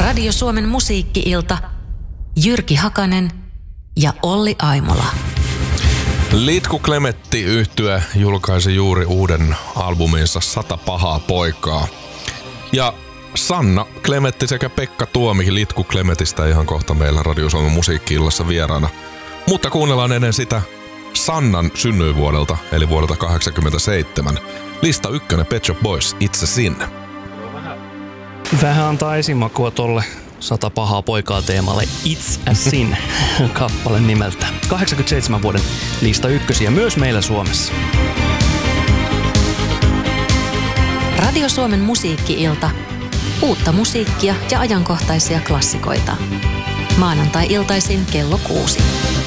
Radio Suomen musiikki-ilta, Jyrki Hakanen ja Olli Aimola. Litku Klemetti -yhtye julkaisi juuri uuden albuminsa 100 pahaa poikaa. Ja Sanna Klemetti sekä Pekka Tuomi Litku Klemetistä ihan kohta meillä Radio Suomen musiikki-illassa vieraana. Mutta kuunnellaan ennen sitä Sannan synnyinvuodelta, eli vuodelta 1987. Lista 1, Pet Shop Boys, It's a Sin. Vähän antaa esimakua tolle 100 pahaa poikaa -teemalle It's a Sin kappale nimeltä. 87 vuoden lista 1 myös meillä Suomessa. Radio Suomen musiikki-ilta. Uutta musiikkia ja ajankohtaisia klassikoita. Maanantai-iltaisin kello 6.